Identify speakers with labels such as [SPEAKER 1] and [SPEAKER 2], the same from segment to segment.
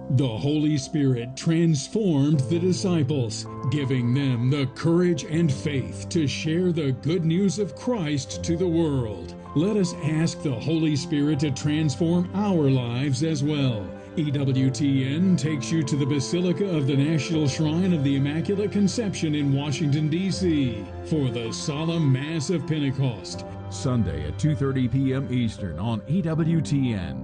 [SPEAKER 1] The Holy Spirit transformed the disciples, giving them the courage and faith to share the good news of Christ to the world. Let us ask the Holy Spirit to transform our lives as well. EWTN takes you to the Basilica of the National Shrine of the Immaculate Conception in Washington, D.C. for the Solemn Mass of Pentecost, Sunday at 2:30 p.m. Eastern on EWTN.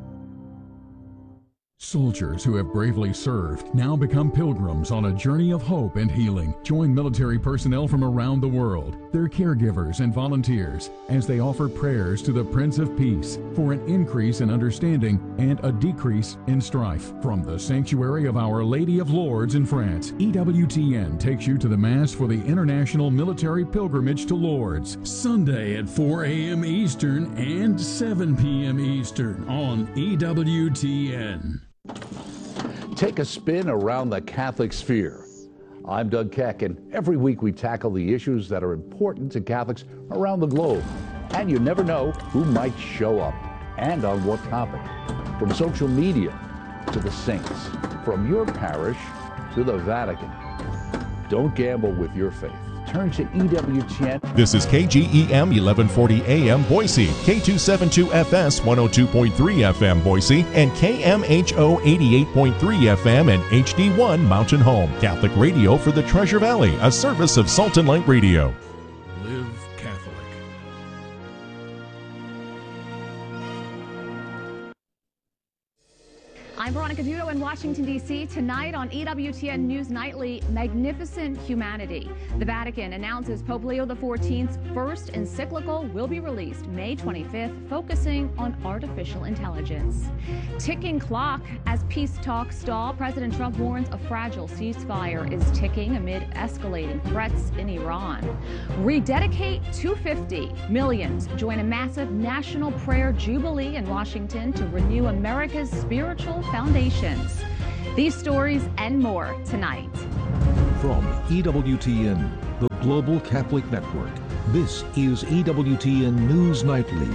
[SPEAKER 1] Soldiers who have bravely served now become pilgrims on a journey of hope and healing. Join military personnel from around the world, their caregivers and volunteers, as they offer prayers to the Prince of Peace for an increase in understanding and a decrease in strife. From the sanctuary of Our Lady of Lourdes in France, EWTN takes you to the Mass for the International Military Pilgrimage to Lourdes, Sunday at 4 a.m. Eastern and 7 p.m. Eastern on EWTN.
[SPEAKER 2] Take a spin around the Catholic sphere. I'm Doug Keck, and every week we tackle the issues that are important to Catholics around the globe. And you never know who might show up and on what topic. From social media to the saints, from your parish to the Vatican. Don't gamble with your faith. Turn to EWTN.
[SPEAKER 3] This is KGEM 1140 AM Boise, K272FS 102.3 FM Boise, and KMHO 88.3 FM and HD1 Mountain Home. Catholic radio for the Treasure Valley, a service of Salt and Light Radio.
[SPEAKER 1] Live Catholic.
[SPEAKER 4] I'm Veronica Dudo in Washington, D.C. Tonight on EWTN News Nightly, Magnificent Humanity. The Vatican announces Pope Leo XIV's first encyclical will be released May 25th, focusing on artificial intelligence. Ticking clock as peace talks stall. President Trump warns a fragile ceasefire is ticking amid escalating threats in Iran. Rededicate 250. Millions join a massive national prayer jubilee in Washington to renew America's spiritual foundations. These stories and more tonight.
[SPEAKER 5] From EWTN, the Global Catholic Network, this is EWTN News Nightly.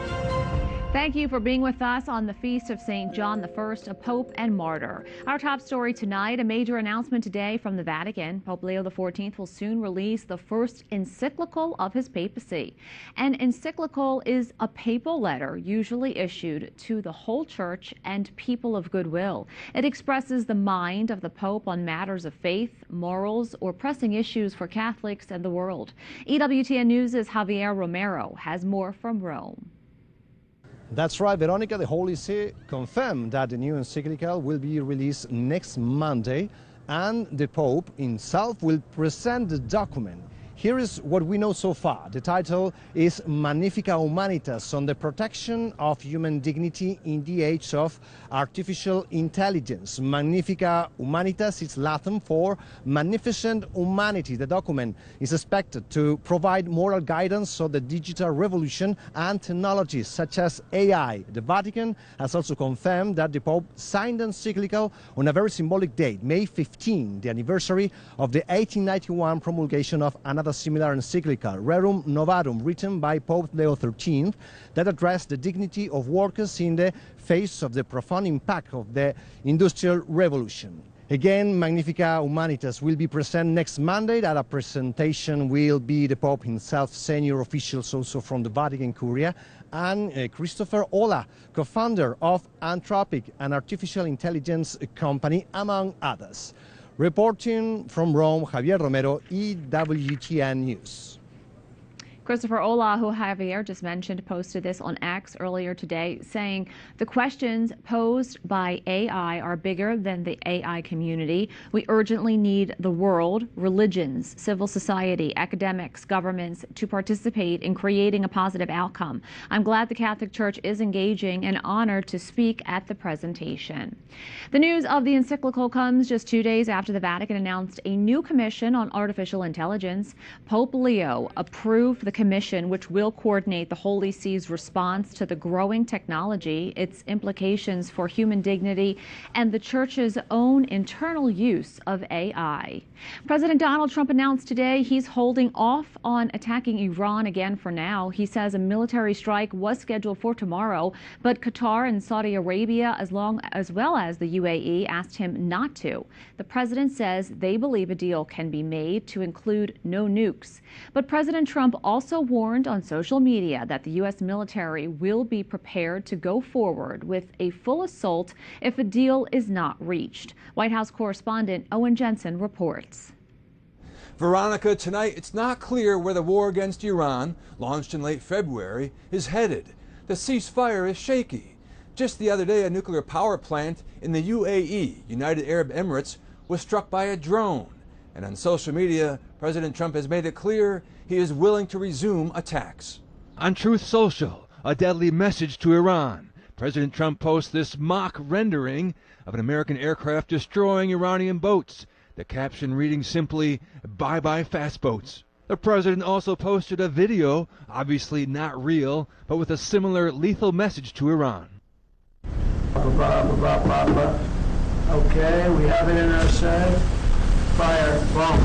[SPEAKER 4] Thank you for being with us on the Feast of St. John I, a Pope and Martyr. Our top story tonight, a major announcement today from the Vatican. Pope Leo XIV will soon release the first encyclical of his papacy. An encyclical is a papal letter usually issued to the whole Church and people of goodwill. It expresses the mind of the Pope on matters of faith, morals, or pressing issues for Catholics and the world. EWTN News' Javier Romero has more from Rome.
[SPEAKER 6] That's right, Veronica. The Holy See confirmed that the new encyclical will be released next Monday, and the Pope himself will present the document. Here is what we know so far. The title is Magnificat Humanitas, on the protection of human dignity in the age of artificial intelligence. Magnificat Humanitas is Latin for magnificent humanity. The document is expected to provide moral guidance on the digital revolution and technologies such as AI. The Vatican has also confirmed that the Pope signed the encyclical on a very symbolic date, May 15, the anniversary of the 1891 promulgation of another similar encyclical, Rerum Novarum, written by Pope Leo XIII, that addressed the dignity of workers in the face of the profound impact of the Industrial Revolution. Again, Magnificat Humanitas will be present next Monday. That presentation will be the Pope himself, senior officials also from the Vatican Curia, and Christopher Olah, co-founder of Anthropic, an artificial intelligence company, among others. Reporting from Rome, Javier Romero, EWTN News.
[SPEAKER 4] Christopher Olah, who Javier just mentioned, posted this on X earlier today, saying the questions posed by AI are bigger than the AI community. We urgently need the world, religions, civil society, academics, governments to participate in creating a positive outcome. I'm glad the Catholic Church is engaging and honored to speak at the presentation. The news of the encyclical comes just 2 days after the Vatican announced a new commission on artificial intelligence. Pope Leo approved the the commission, which will coordinate the Holy See's response to the growing technology, its implications for human dignity, and the Church's own internal use of AI. President Donald Trump announced today he's holding off on attacking Iran again for now. He says a military strike was scheduled for tomorrow, but Qatar and Saudi Arabia, as well as the UAE, asked him not to. The president says they believe a deal can be made to include no nukes. But President Trump also warned on social media that the U.S. military will be prepared to go forward with a full assault if a deal is not reached. White House correspondent Owen Jensen reports.
[SPEAKER 7] Veronica, tonight it's not clear where the war against Iran, launched in late February, is headed. The ceasefire is shaky. Just the other day, a nuclear power plant in the UAE, United Arab Emirates, was struck by a drone. And on social media, President Trump has made it clear he is willing to resume attacks. On Truth Social, a deadly message to Iran. President Trump posts this mock rendering of an American aircraft destroying Iranian boats. The caption reading simply, "Bye-bye fast boats." The president also posted a video, obviously not real, but with a similar lethal message to Iran.
[SPEAKER 8] Okay, we have it in our sight. Fire, bomb.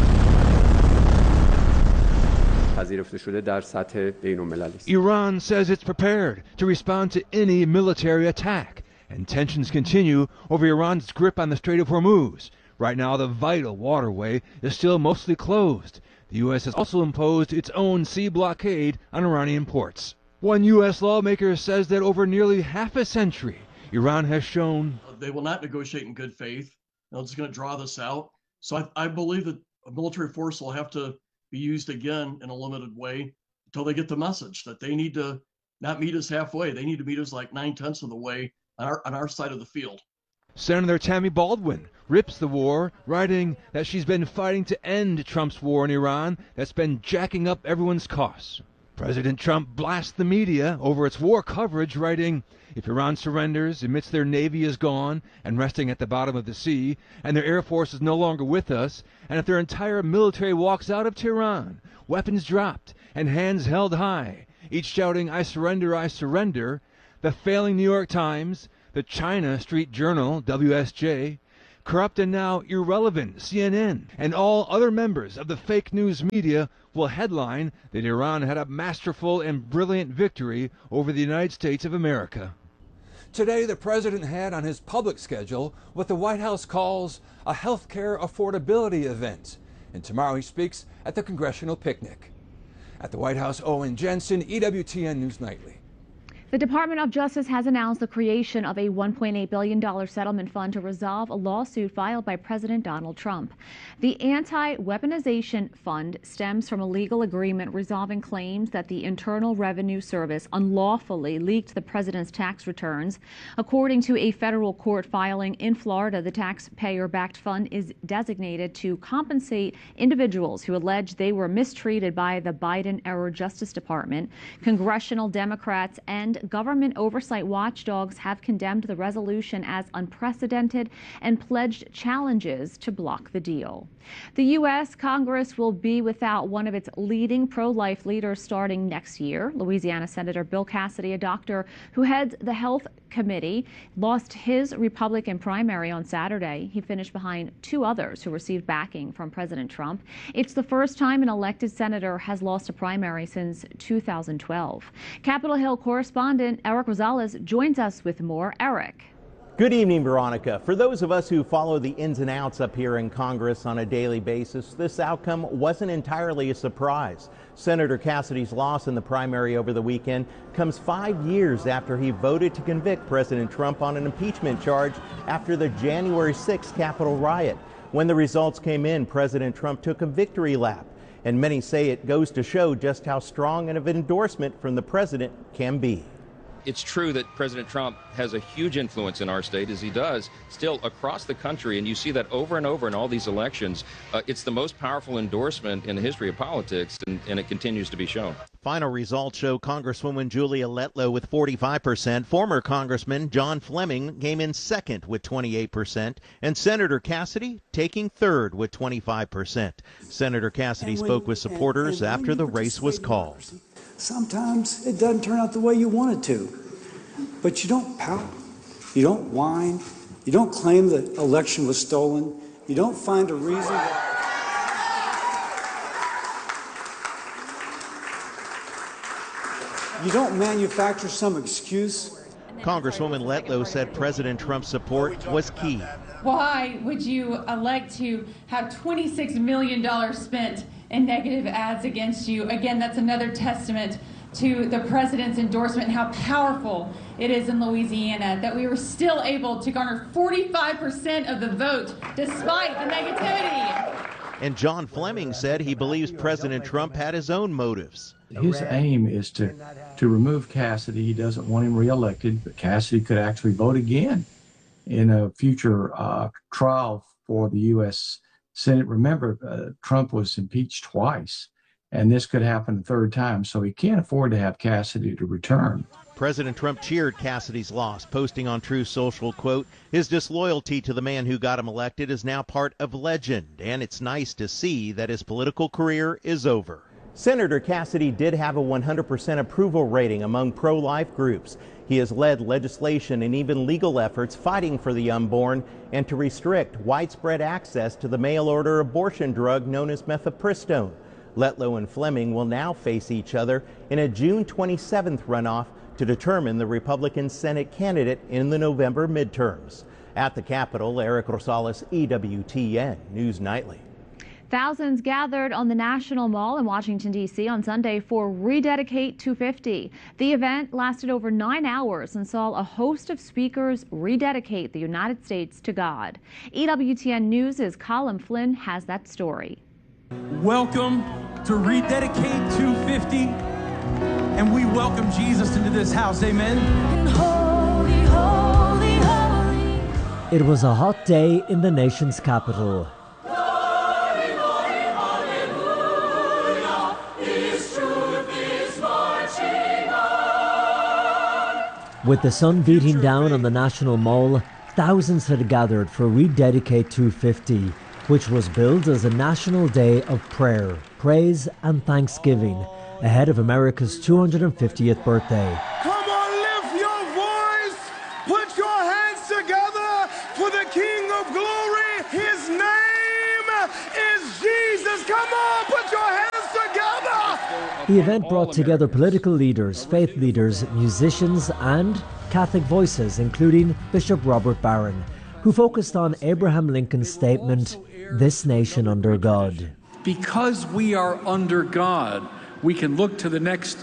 [SPEAKER 7] Iran says it's prepared to respond to any military attack, and tensions continue over Iran's grip on the Strait of Hormuz. Right now, the vital waterway is still mostly closed. The U.S. has also imposed its own sea blockade on Iranian ports. One U.S. lawmaker says that over nearly half a century, Iran has shown
[SPEAKER 9] they will not negotiate in good faith. They're just going to draw this out. So I believe that a military force will have to be used again in a limited way until they get the message that they need to not meet us halfway. They need to meet us like 9/10 of the way on our side of the field.
[SPEAKER 7] Senator Tammy Baldwin rips the war, writing that she's been fighting to end Trump's war in Iran that's been jacking up everyone's costs. President Trump blasts the media over its war coverage, writing, "If Iran surrenders, admits their navy is gone and resting at the bottom of the sea, and their air force is no longer with us, and if their entire military walks out of Tehran, weapons dropped and hands held high, each shouting, 'I surrender,' the failing New York Times, the China Street Journal, WSJ, corrupt and now irrelevant CNN, and all other members of the fake news media will headline that Iran had a masterful and brilliant victory over the United States of America." Today, the president had on his public schedule what the White House calls a healthcare affordability event. And tomorrow he speaks at the congressional picnic. At the White House, Owen Jensen, EWTN News Nightly.
[SPEAKER 4] The Department of Justice has announced the creation of a $1.8 billion settlement fund to resolve a lawsuit filed by President Donald Trump. The Anti-Weaponization Fund stems from a legal agreement resolving claims that the Internal Revenue Service unlawfully leaked the president's tax returns. According to a federal court filing in Florida, the taxpayer-backed fund is designated to compensate individuals who allege they were mistreated by the Biden-era Justice Department. Congressional Democrats and government oversight watchdogs have condemned the resolution as unprecedented and pledged challenges to block the deal. The U.S. Congress will be without one of its leading pro-life leaders starting next year. Louisiana Senator Bill Cassidy, a doctor who heads the Health Committee, lost his Republican primary on Saturday. He finished behind two others who received backing from President Trump. It's the first time an elected senator has lost a primary since 2012. Capitol Hill correspondent Eric Rosales joins us with more. Eric.
[SPEAKER 10] Good evening, Veronica. For those of us who follow the ins and outs up here in Congress on a daily basis, this outcome wasn't entirely a surprise. Senator Cassidy's loss in the primary over the weekend comes 5 years after he voted to convict President Trump on an impeachment charge after the January 6th Capitol riot. When the results came in, President Trump took a victory lap, and many say it goes to show just how strong of an endorsement from the president can be.
[SPEAKER 11] It's true that President Trump has a huge influence in our state, as he does still across the country, and you see that over and over in all these elections. It's the most powerful endorsement in the history of politics, and it continues to be shown.
[SPEAKER 10] Final results show Congresswoman Julia Letlow with 45%. Former Congressman John Fleming came in second with 28%, and Senator Cassidy taking third with 25%. Senator Cassidy spoke with supporters after the race was called.
[SPEAKER 12] Sometimes it doesn't turn out the way you want it to, but you don't pout, you don't whine, you don't claim the election was stolen, you don't find a reason. You don't manufacture some excuse.
[SPEAKER 10] Congresswoman Letlow said President Trump's support was key.
[SPEAKER 13] Why would you elect to have $26 million spent in negative ads against you? Again, that's another testament to the president's endorsement and how powerful it is in Louisiana, that we were still able to garner 45% of the vote despite the negativity.
[SPEAKER 10] And John Fleming said he believes President Trump had his own motives.
[SPEAKER 14] His aim is to remove Cassidy. He doesn't want him reelected, but Cassidy could actually vote again in a future trial for the U.S. Senate. Remember, Trump was impeached twice, and this could happen a third time, so he can't afford to have Cassidy to return.
[SPEAKER 10] President Trump cheered Cassidy's loss, posting on Truth Social, quote, his disloyalty to the man who got him elected is now part of legend, and it's nice to see that his political career is over. Senator Cassidy did have a 100% approval rating among pro-life groups. He has led legislation and even legal efforts fighting for the unborn and to restrict widespread access to the mail-order abortion drug known as mifepristone. Letlow and Fleming will now face each other in a June 27th runoff to determine the Republican Senate candidate in the November midterms. At the Capitol, Eric Rosales, EWTN News Nightly.
[SPEAKER 4] Thousands gathered on the National Mall in Washington, D.C. on Sunday for Rededicate 250. The event lasted over 9 hours and saw a host of speakers rededicate the United States to God. EWTN News' Colin Flynn has that story.
[SPEAKER 15] Welcome to Rededicate 250, and we welcome Jesus into this house. Amen.
[SPEAKER 16] Holy, holy, holy.
[SPEAKER 17] It was a hot day in the nation's capital. With the sun beating down on the National Mall, thousands had gathered for Rededicate 250, which was billed as a national day of prayer, praise and thanksgiving ahead of America's 250th birthday.
[SPEAKER 15] Come on, lift your voice, put your hands together for the King of Glory. His name is Jesus. Come on, put your hands together.
[SPEAKER 17] The event brought together political leaders, faith leaders, musicians and Catholic voices, including Bishop Robert Barron, who focused on Abraham Lincoln's statement, "This nation under God."
[SPEAKER 18] Because we are under God, we can look to the next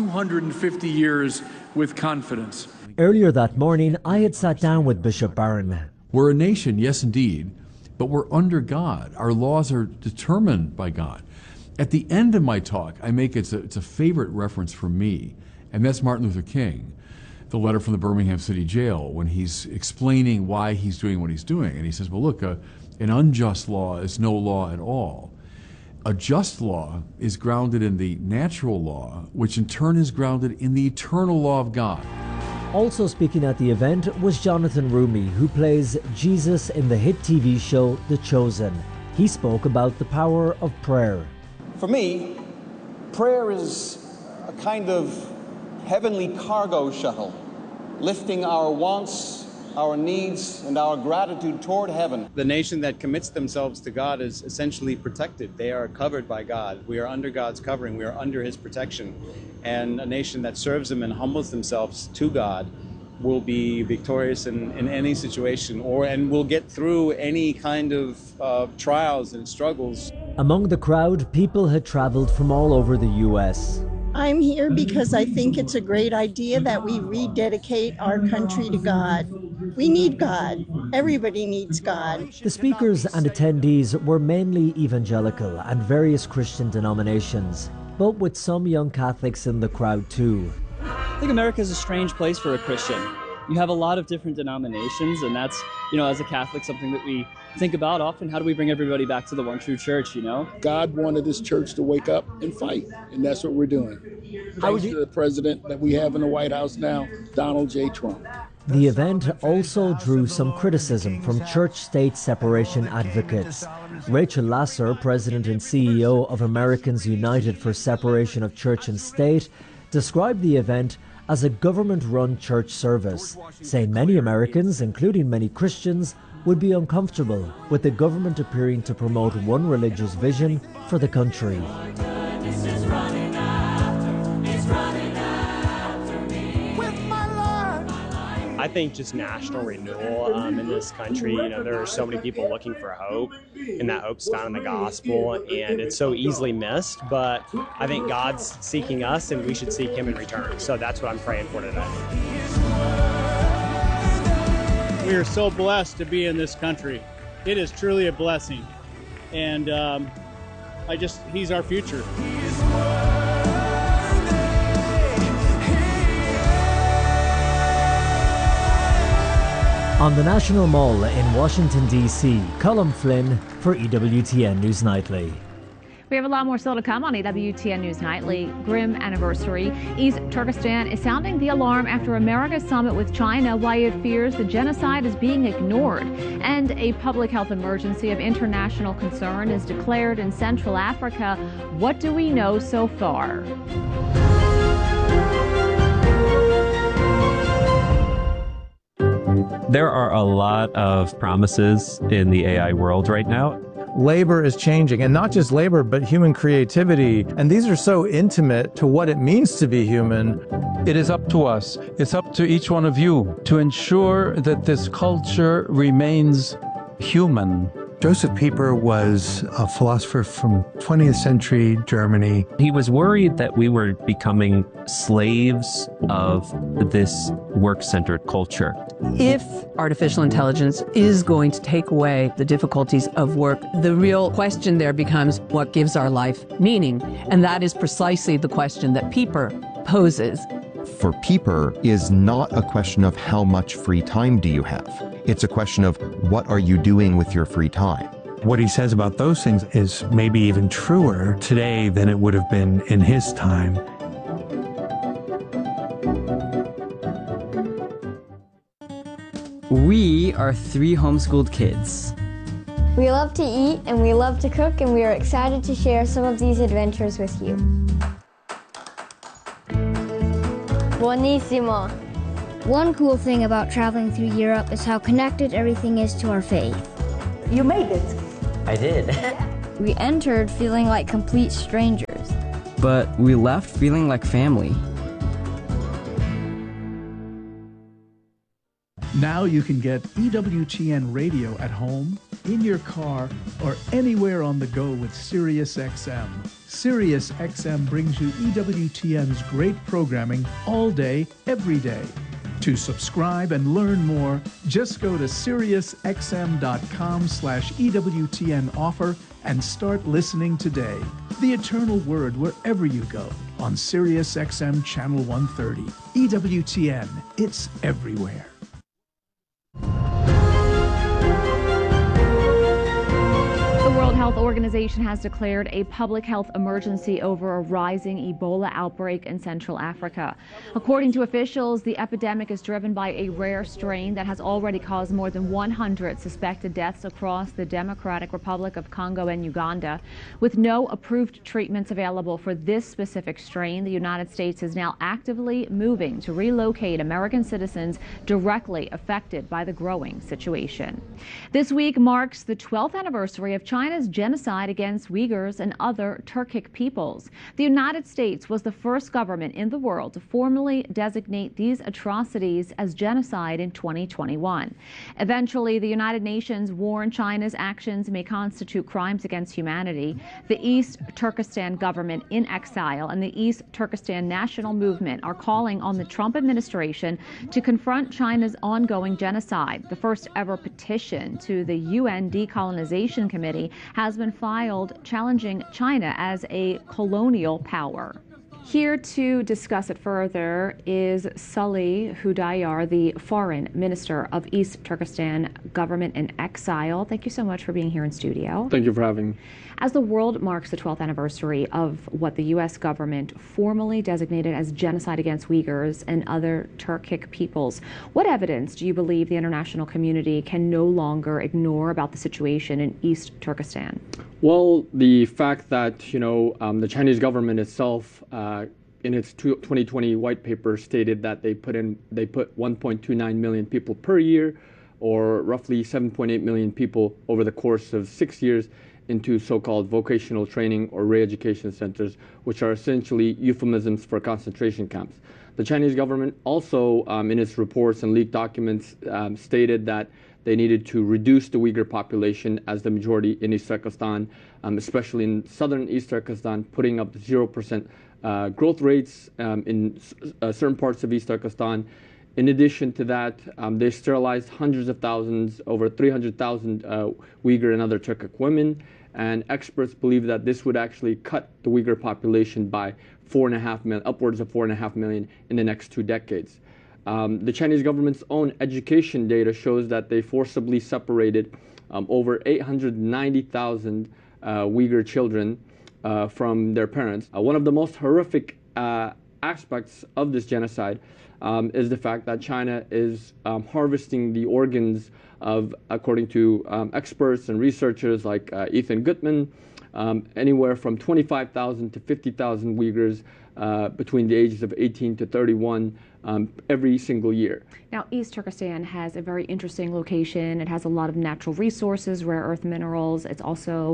[SPEAKER 18] 250 years with confidence.
[SPEAKER 17] Earlier that morning, I had sat down with Bishop Barron.
[SPEAKER 19] We're a nation, yes indeed, but we're under God. Our laws are determined by God. At the end of my talk, I make it's a favorite reference for me, and that's Martin Luther King, the letter from the Birmingham City Jail, when he's explaining why he's doing what he's doing. And he says, well, look, an unjust law is no law at all. A just law is grounded in the natural law, which in turn is grounded in the eternal law of God.
[SPEAKER 17] Also speaking at the event was Jonathan Roumie, who plays Jesus in the hit TV show The Chosen. He spoke about the power of prayer.
[SPEAKER 20] For me, prayer is a kind of heavenly cargo shuttle, lifting our wants, our needs, and our gratitude toward heaven.
[SPEAKER 21] The nation that commits themselves to God is essentially protected. They are covered by God. We are under God's covering. We are under His protection. And a nation that serves Him and humbles themselves to God will be victorious in any situation, and will get through any kind of trials and struggles.
[SPEAKER 17] Among the crowd, people had traveled from all over the U.S.
[SPEAKER 22] I'm here because I think it's a great idea that we rededicate our country to God. We need God. Everybody needs God.
[SPEAKER 17] The speakers and attendees were mainly evangelical and various Christian denominations, but with some young Catholics in the crowd too.
[SPEAKER 2] think America is a strange place for a Christian. You have a lot of different denominations, and that's, as a Catholic, something that we think about often. How do we bring everybody back to the one true church,
[SPEAKER 3] God wanted this church to wake up and fight, and that's what we're doing. Thanks to the president that we have in the White House now, Donald J. Trump.
[SPEAKER 17] The event also drew some criticism from church-state separation advocates. Rachel Lasser, president and CEO of Americans United for Separation of Church and State, described the event as a government-run church service, saying many Americans, including many Christians, would be uncomfortable with the government appearing to promote one religious vision for the country.
[SPEAKER 23] I think just national renewal in this country, there are so many people looking for hope, and that hope's found in the gospel, and it's so easily missed, but I think God's seeking us, and we should seek Him in return. So that's what I'm praying for today.
[SPEAKER 24] We are so blessed to be in this country. It is truly a blessing, and He's our future.
[SPEAKER 17] On the National Mall in Washington, D.C., Colm Flynn for EWTN News Nightly.
[SPEAKER 4] We have a lot more still to come on EWTN News Nightly. Grim anniversary. East Turkestan is sounding the alarm after America's summit with China, why it fears the genocide is being ignored. And a public health emergency of international concern is declared in Central Africa. What do we know so far?
[SPEAKER 25] There are a lot of promises in the AI world right now.
[SPEAKER 26] Labor is changing, and not just labor, but human creativity. And these are so intimate to what it means to be human.
[SPEAKER 27] It is up to us. It's up to each one of you to ensure that this culture remains human.
[SPEAKER 28] Joseph Pieper was a philosopher from 20th century Germany.
[SPEAKER 25] He was worried that we were becoming slaves of this work-centered culture.
[SPEAKER 29] If artificial intelligence is going to take away the difficulties of work, the real question there becomes what gives our life meaning? And that is precisely the question that Pieper poses.
[SPEAKER 30] For Pieper is not a question of how much free time do you have. It's a question of what are you doing with your free time.
[SPEAKER 28] What he says about those things is maybe even truer today than it would have been in his time.
[SPEAKER 31] We are 3 homeschooled kids.
[SPEAKER 32] We love to eat and we love to cook, and we are excited to share some of these adventures with you. Buonissimo.
[SPEAKER 33] One cool thing about traveling through Europe is how connected everything is to our faith.
[SPEAKER 32] You made it.
[SPEAKER 25] I did.
[SPEAKER 33] We entered feeling like complete strangers.
[SPEAKER 29] But we left feeling like family.
[SPEAKER 34] Now you can get EWTN radio at home, in your car, or anywhere on the go with SiriusXM. SiriusXM brings you EWTN's great programming all day, every day. To subscribe and learn more, just go to SiriusXM.com/EWTN offer and start listening today. The Eternal Word wherever you go on SiriusXM Channel 130. EWTN, it's everywhere.
[SPEAKER 4] The World Health Organization has declared a public health emergency over a rising Ebola outbreak in Central Africa. According to officials, the epidemic is driven by a rare strain that has already caused more than 100 suspected deaths across the Democratic Republic of Congo and Uganda. With no approved treatments available for this specific strain, the United States is now actively moving to relocate American citizens directly affected by the growing situation. This week marks the 12th anniversary of China's genocide against Uyghurs and other Turkic peoples. The United States was the first government in the world to formally designate these atrocities as genocide in 2021. Eventually, the United Nations warned China's actions may constitute crimes against humanity. The East Turkestan government in exile and the East Turkestan National Movement are calling on the Trump administration to confront China's ongoing genocide. The first ever petition to the UN Decolonization Committee has been filed challenging China as a colonial power. Here to discuss it further is Salih Hudayar, the Foreign Minister of East Turkestan Government in Exile. Thank you so much for being here in studio.
[SPEAKER 1] Thank you for having me.
[SPEAKER 4] As the world marks the 12th anniversary of what the U.S. government formally designated as genocide against Uyghurs and other Turkic peoples, what evidence do you believe the international community can no longer ignore about the situation in East Turkestan?
[SPEAKER 1] Well, the fact that, the Chinese government itself, in its 2020 white paper, stated that they put 1.29 million people per year, or roughly 7.8 million people over the course of 6 years, into so-called vocational training or re-education centers, which are essentially euphemisms for concentration camps. The Chinese government also, in its reports and leaked documents, stated that they needed to reduce the Uyghur population as the majority in East Turkestan, especially in southern East Turkestan, putting up 0% growth rates in certain parts of East Turkestan. In addition to that, they sterilized hundreds of thousands, over 300,000 Uyghur and other Turkic women, and experts believe that this would actually cut the Uyghur population by 4.5 million, upwards of 4.5 million in the next 2 decades. The Chinese government's own education data shows that they forcibly separated over 890,000 Uyghur children from their parents. One of the most horrific aspects of this genocide is the fact that China is harvesting the organs of, according to experts and researchers like Ethan Gutmann, anywhere from 25,000 to 50,000 Uyghurs between the ages of 18 to 31 every single year.
[SPEAKER 4] Now, East Turkestan has a very interesting location. It has a lot of natural resources, rare earth minerals. It's also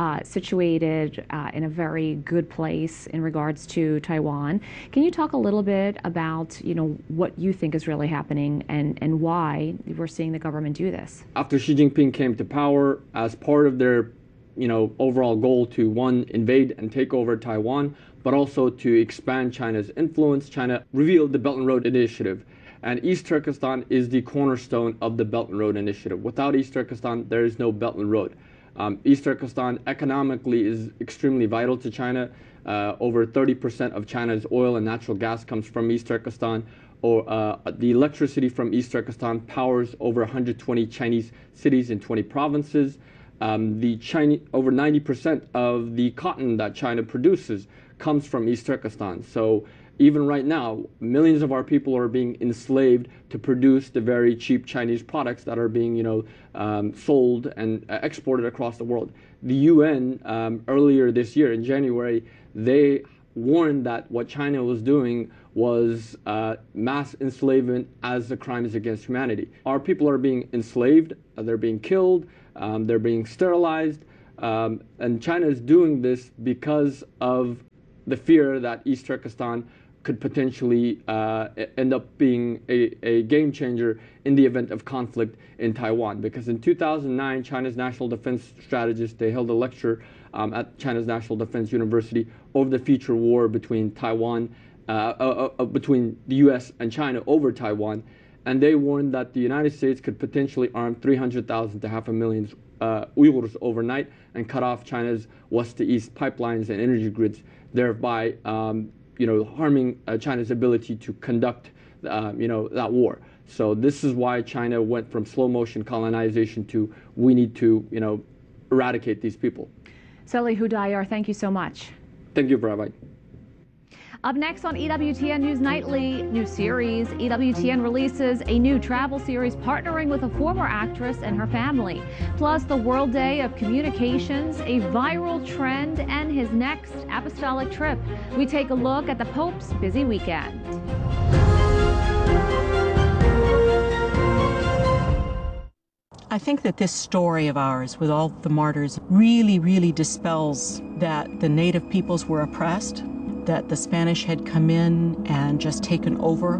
[SPEAKER 4] situated in a very good place in regards to Taiwan. Can you talk a little bit about, what you think is really happening and why we're seeing the government do this?
[SPEAKER 1] After Xi Jinping came to power, as part of their overall goal to, one, invade and take over Taiwan, but also to expand China's influence, China revealed the Belt and Road Initiative. And East Turkestan is the cornerstone of the Belt and Road Initiative. Without East Turkestan, there is no Belt and Road. East Turkestan economically is extremely vital to China. Over 30% of China's oil and natural gas comes from East Turkestan. The electricity from East Turkestan powers over 120 Chinese cities in 20 provinces. Over 90% of the cotton that China produces comes from East Turkestan. So even right now, millions of our people are being enslaved to produce the very cheap Chinese products that are being, sold and exported across the world. The UN, earlier this year in January, they warned that what China was doing was mass enslavement as a crime against humanity. Our people are being enslaved, they're being killed, they're being sterilized, and China is doing this because of the fear that East Turkestan could potentially end up being a game changer in the event of conflict in Taiwan. Because in 2009, China's national defense strategists, they held a lecture at China's National Defense University over the future war between between the U.S. and China over Taiwan. And they warned that the United States could potentially arm 300,000 to 500,000 Uyghurs overnight and cut off China's west to east pipelines and energy grids, thereby harming China's ability to conduct that war. So this is why China went from slow motion colonization to we need to eradicate these people.
[SPEAKER 4] Salih Hudayar, thank you so much.
[SPEAKER 1] Thank you for having me.
[SPEAKER 4] Up next on EWTN News Nightly, new series. EWTN releases a new travel series partnering with a former actress and her family. Plus, the World Day of Communications, a viral trend, and his next apostolic trip. We take a look at the Pope's busy weekend.
[SPEAKER 5] I think that this story of ours, with all the martyrs, really dispels that the native peoples were oppressed, that the Spanish had come in and just taken over.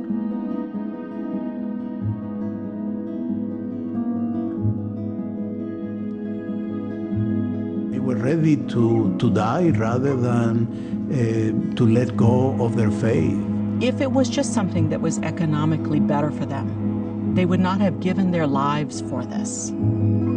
[SPEAKER 6] They were ready to die rather than to let go of their faith.
[SPEAKER 5] If it was just something that was economically better for them, they would not have given their lives for this.